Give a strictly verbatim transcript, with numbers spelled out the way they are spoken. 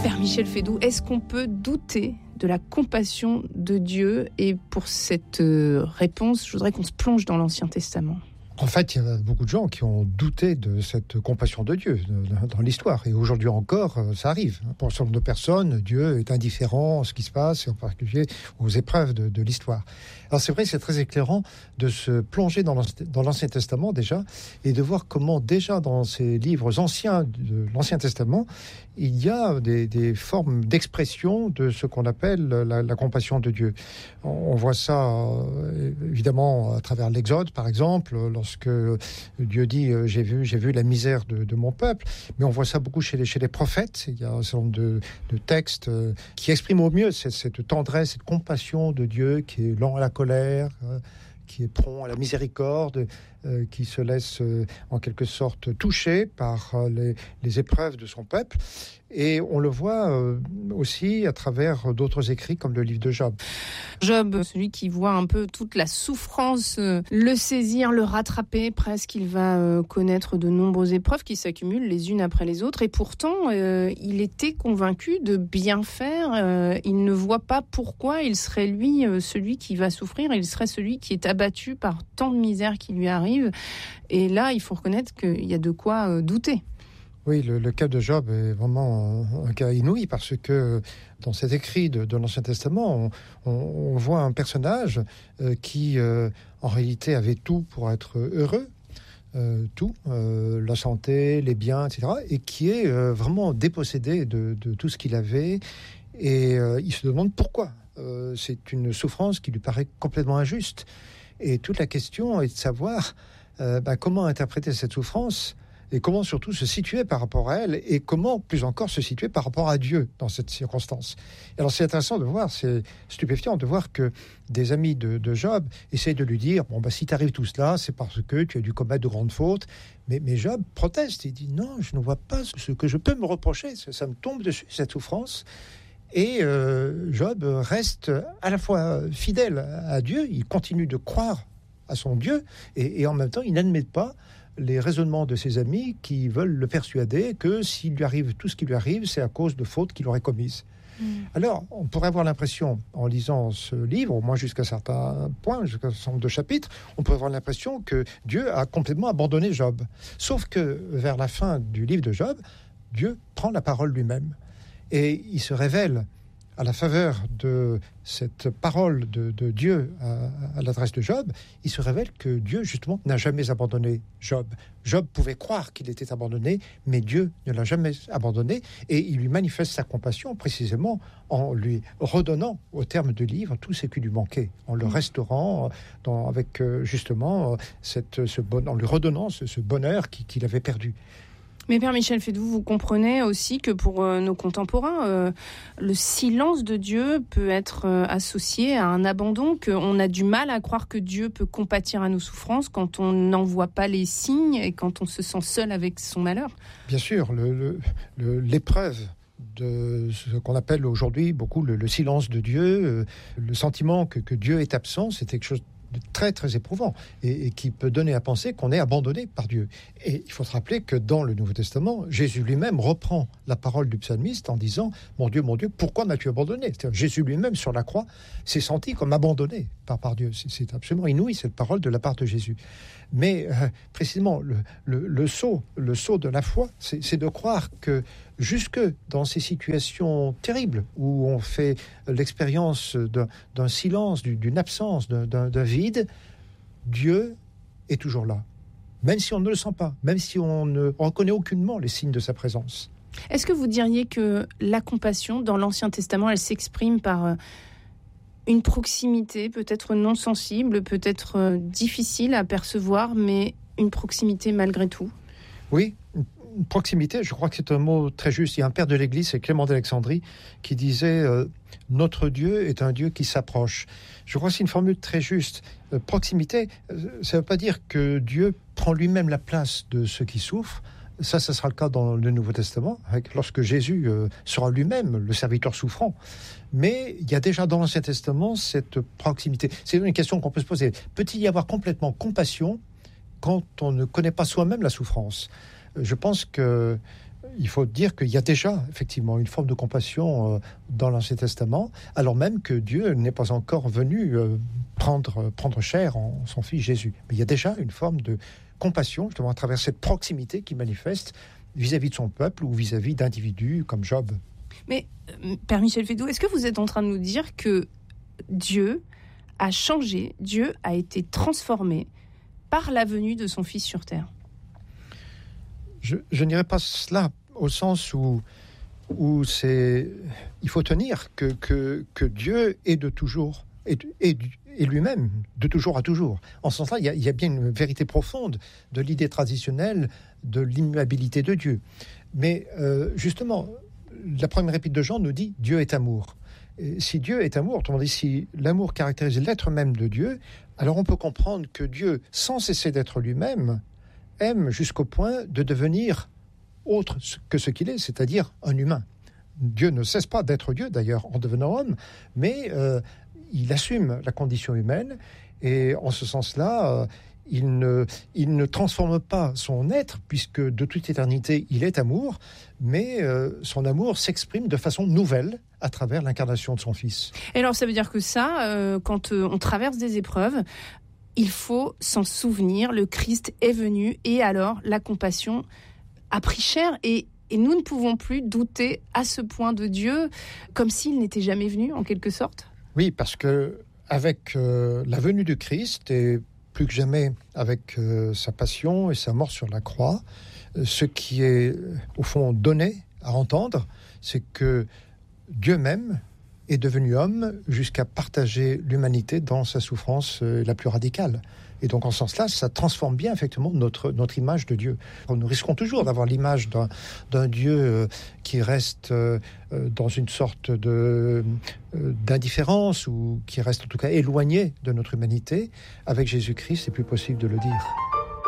Père Michel Fédoux, est-ce qu'on peut douter de la compassion de Dieu? Et pour cette réponse, je voudrais qu'on se plonge dans l'Ancien Testament. En fait, il y a beaucoup de gens qui ont douté de cette compassion de Dieu dans l'histoire. Et aujourd'hui encore, ça arrive. Pour un certain nombre de personnes, Dieu est indifférent à ce qui se passe, et en particulier aux épreuves de, de l'histoire. Alors c'est vrai que c'est très éclairant de se plonger dans l'Ancien Testament déjà, et de voir comment déjà dans ces livres anciens de l'Ancien Testament, il y a des, des formes d'expression de ce qu'on appelle la, la compassion de Dieu. On voit ça évidemment à travers l'Exode, par exemple, lorsque Dieu dit « j'ai vu, j'ai vu la misère de, de mon peuple », mais on voit ça beaucoup chez les, chez les prophètes. Il y a un certain nombre de, de textes qui expriment au mieux cette, cette tendresse, cette compassion de Dieu qui est lent à la colère, qui est prompt à la miséricorde, euh, qui se laisse euh, en quelque sorte toucher par euh, les, les épreuves de son peuple. Et on le voit euh, aussi à travers d'autres écrits comme le livre de Job. Job, celui qui voit un peu toute la souffrance, euh, le saisir, le rattraper presque. Il va euh, connaître de nombreuses épreuves qui s'accumulent les unes après les autres. Et pourtant, euh, il était convaincu de bien faire. Euh, il ne voit pas pourquoi il serait lui euh, celui qui va souffrir. Il serait celui qui est abattu par tant de misère qui lui arrive. Et là, il faut reconnaître qu'il y a de quoi euh, douter. Oui, le, le cas de Job est vraiment un, un cas inouï parce que dans cet écrit de, de l'Ancien Testament, on, on, on voit un personnage euh, qui, euh, en réalité, avait tout pour être heureux, euh, tout, euh, la santé, les biens, et cetera, et qui est euh, vraiment dépossédé de, de tout ce qu'il avait. Et euh, il se demande pourquoi. Euh, c'est une souffrance qui lui paraît complètement injuste. Et toute la question est de savoir euh, bah, comment interpréter cette souffrance et comment surtout se situer par rapport à elle et comment, plus encore, se situer par rapport à Dieu dans cette circonstance. Et alors c'est intéressant de voir, c'est stupéfiant de voir que des amis de, de Job essayent de lui dire « Bon, bah, si t'arrive tout cela, c'est parce que tu as dû commettre de grandes fautes. » Mais, mais Job proteste, il dit « Non, je ne vois pas ce que je peux me reprocher, ça, ça me tombe dessus, cette souffrance. » Et euh, Job reste à la fois fidèle à Dieu, il continue de croire à son Dieu, et, et en même temps, il n'admet pas les raisonnements de ses amis qui veulent le persuader que s'il lui arrive tout ce qui lui arrive, c'est à cause de fautes qu'il aurait commises. Mmh. Alors, on pourrait avoir l'impression, en lisant ce livre, au moins jusqu'à certains points, jusqu'à un certain nombre de chapitres, on pourrait avoir l'impression que Dieu a complètement abandonné Job. Sauf que vers la fin du livre de Job, Dieu prend la parole lui-même. Et il se révèle à la faveur de cette parole de, de Dieu à, à l'adresse de Job, il se révèle que Dieu, justement, n'a jamais abandonné Job. Job pouvait croire qu'il était abandonné, mais Dieu ne l'a jamais abandonné, et il lui manifeste sa compassion, précisément, en lui redonnant, au terme du livre, tout ce qui lui manquait, en le restaurant, dans, avec, justement, cette, ce bon, en lui redonnant ce, ce bonheur qu'il, qu'il avait perdu. Mais Père Michel Fédoux, vous comprenez aussi que pour euh, nos contemporains, euh, le silence de Dieu peut être euh, associé à un abandon, qu'on a du mal à croire que Dieu peut compatir à nos souffrances quand on n'en voit pas les signes et quand on se sent seul avec son malheur. Bien sûr, le, le, le, l'épreuve de ce qu'on appelle aujourd'hui beaucoup le, le silence de Dieu, euh, le sentiment que, que Dieu est absent, c'est quelque chose très très éprouvant et, et qui peut donner à penser qu'on est abandonné par Dieu. Et il faut se rappeler que dans le Nouveau Testament, Jésus lui-même reprend la parole du psalmiste en disant « Mon Dieu, mon Dieu, pourquoi m'as-tu abandonné ?» C'est-à-dire, Jésus lui-même sur la croix s'est senti comme abandonné par, par Dieu. C'est, c'est absolument inouï cette parole de la part de Jésus. Mais euh, précisément, le, le, le saut, le saut de la foi, c'est, c'est de croire que jusque dans ces situations terribles où on fait l'expérience d'un, d'un silence, d'une absence, d'un, d'un vide, Dieu est toujours là. Même si on ne le sent pas, même si on ne reconnaît aucunement les signes de sa présence. Est-ce que vous diriez que la compassion dans l'Ancien Testament, elle s'exprime par une proximité peut-être non sensible, peut-être difficile à percevoir, mais une proximité malgré tout? Oui, une proximité, je crois que c'est un mot très juste. Il y a un père de l'Église, c'est Clément d'Alexandrie, qui disait euh, « Notre Dieu est un Dieu qui s'approche ». Je crois que c'est une formule très juste. Euh, proximité, ça ne veut pas dire que Dieu prend lui-même la place de ceux qui souffrent. Ça, ça sera le cas dans le Nouveau Testament, avec, lorsque Jésus euh, sera lui-même le serviteur souffrant. Mais il y a déjà dans l'Ancien Testament cette proximité. C'est une question qu'on peut se poser. Peut-il y avoir complètement compassion quand on ne connaît pas soi-même la souffrance ? Je pense qu'il il faut dire qu'il y a déjà effectivement une forme de compassion euh, dans l'Ancien Testament, alors même que Dieu n'est pas encore venu euh, prendre, prendre chair en son Fils Jésus. Mais il y a déjà une forme de compassion, justement, à travers cette proximité qui manifeste vis-à-vis de son peuple ou vis-à-vis d'individus comme Job. Mais, euh, Père Michel Feydeau, est-ce que vous êtes en train de nous dire que Dieu a changé, Dieu a été transformé par la venue de son Fils sur terre? Je, je n'irai pas cela au sens où, où c'est, il faut tenir que, que, que Dieu est de toujours, et, et, et lui-même de toujours à toujours. En ce sens-là, il y a, il y a bien une vérité profonde de l'idée traditionnelle de l'immuabilité de Dieu. Mais euh, justement, la première épître de Jean nous dit « Dieu est amour ». Et si Dieu est amour, autrement dit, si l'amour caractérise l'être même de Dieu, alors on peut comprendre que Dieu, sans cesser d'être lui-même, aime jusqu'au point de devenir autre que ce qu'il est, c'est-à-dire un humain. Dieu ne cesse pas d'être Dieu, d'ailleurs, en devenant homme, mais euh, il assume la condition humaine, et en ce sens-là, euh, il ne, il ne transforme pas son être, puisque de toute éternité, il est amour, mais euh, son amour s'exprime de façon nouvelle à travers l'incarnation de son Fils. Et alors, ça veut dire que ça, euh, quand euh, on traverse des épreuves, il faut s'en souvenir, le Christ est venu, et alors la compassion a pris chair, et, et nous ne pouvons plus douter à ce point de Dieu, comme s'il n'était jamais venu, en quelque sorte. Oui, parce que avec euh, la venue du Christ, et plus que jamais avec euh, sa passion et sa mort sur la croix, euh, ce qui est euh, au fond donné à entendre, c'est que Dieu même est devenu homme jusqu'à partager l'humanité dans sa souffrance euh, la plus radicale. Et donc en ce sens-là, ça transforme bien effectivement notre, notre image de Dieu. Nous risquons toujours d'avoir l'image d'un, d'un Dieu euh, qui reste euh, dans une sorte de, euh, d'indifférence, ou qui reste en tout cas éloigné de notre humanité. Avec Jésus-Christ, c'est plus possible de le dire.